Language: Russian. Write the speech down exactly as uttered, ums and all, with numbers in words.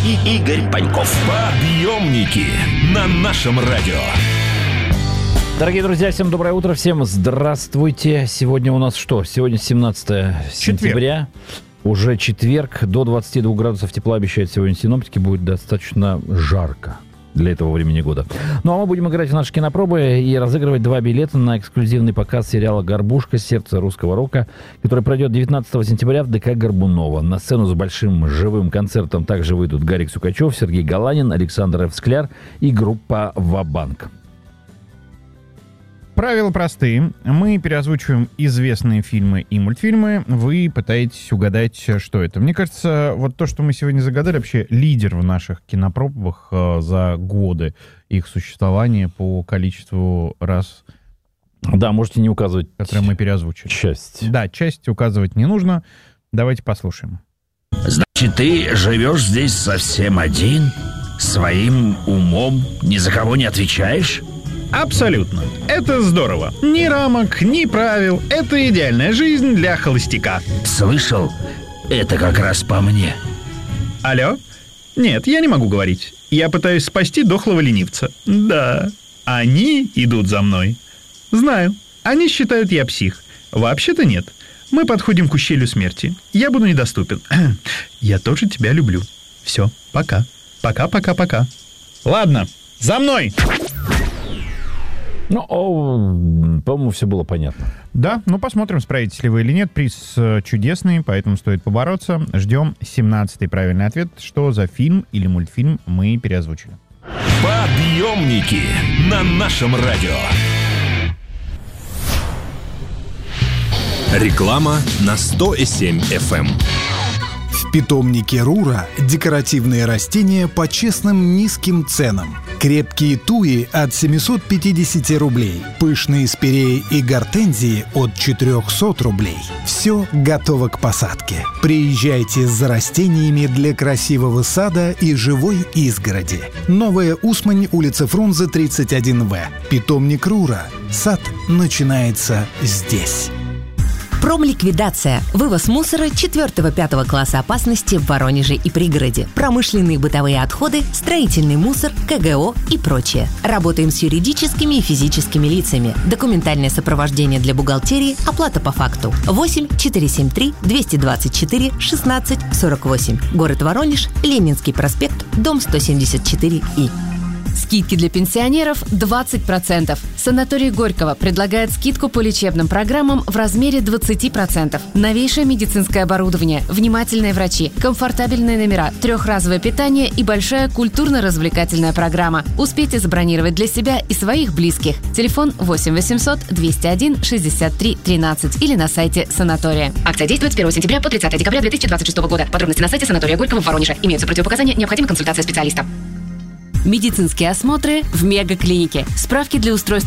и Игорь Паньков. Подъемники на нашем радио. Дорогие друзья, всем доброе утро, всем здравствуйте. Сегодня у нас что? Сегодня семнадцатое сентября. Уже четверг, до двадцати двух градусов тепла обещают сегодня синоптики, будет достаточно жарко для этого времени года. Ну а мы будем играть в наши кинопробы и разыгрывать два билета на эксклюзивный показ сериала «Горбушка. Сердце русского рока», который пройдет девятнадцатого сентября в ДК Горбунова. На сцену с большим живым концертом также выйдут Гарик Сукачев, Сергей Галанин, Александр Ф. Скляр и группа «Ва-банк». Правила простые. Мы переозвучиваем известные фильмы и мультфильмы. Вы пытаетесь угадать, что это. Мне кажется, вот то, что мы сегодня загадали, вообще лидер в наших кинопробах э, за годы их существования по количеству раз, Да, можете не указывать, которые мы переозвучили. часть. Да, часть указывать не нужно. Давайте послушаем. Значит, ты живешь здесь совсем один? Своим умом? Ни за кого не отвечаешь? Абсолютно. Это здорово. Ни рамок, ни правил. Это идеальная жизнь для холостяка. Слышал? Это как раз по мне. Алло? Нет, я не могу говорить. Я пытаюсь спасти дохлого ленивца. Да. Они идут за мной. Знаю. Они считают, я псих. Вообще-то нет. Мы подходим к ущелью смерти. Я буду недоступен. Я тоже тебя люблю. Все, пока. Пока-пока-пока. Ладно, за мной! Ну, о, по-моему, все было понятно. Да, ну посмотрим, справитесь ли вы или нет. Приз э, чудесный, поэтому стоит побороться. Ждем семнадцатый правильный ответ. Что за фильм или мультфильм мы переозвучили? Подъемники на нашем радио. Реклама на сто семь эф эм. В питомнике Рура декоративные растения по честным низким ценам. Крепкие туи от семьсот пятьдесят рублей. Пышные спиреи и гортензии от четыреста рублей. Все готово к посадке. Приезжайте за растениями для красивого сада и живой изгороди. Новая Усмань, улица Фрунзе, тридцать один вэ. Питомник Рура. Сад начинается здесь. Промликвидация. Вывоз мусора четвёртого-пятого класса опасности в Воронеже и пригороде. Промышленные бытовые отходы, строительный мусор, ка гэ о и прочее. Работаем с юридическими и физическими лицами. Документальное сопровождение для бухгалтерии, оплата по факту. восемь четыре семь три двести двадцать четыре шестнадцать сорок восемь. Город Воронеж, Ленинский проспект, дом сто семьдесят четыре И. Скидки для пенсионеров двадцать процентов. Санаторий Горького предлагает скидку по лечебным программам в размере двадцать процентов. Новейшее медицинское оборудование, внимательные врачи, комфортабельные номера, трехразовое питание и большая культурно-развлекательная программа. Успейте забронировать для себя и своих близких. Телефон восемь восемьсот двести один шестьдесят три тринадцать или на сайте санатория. Акция действует с первого сентября по тридцатое декабря две тысячи двадцать шестого года. Подробности на сайте санатория Горького в Воронеже. Имеются противопоказания, необходима консультация специалиста. Медицинские осмотры в Мегаклинике. Справки для устройства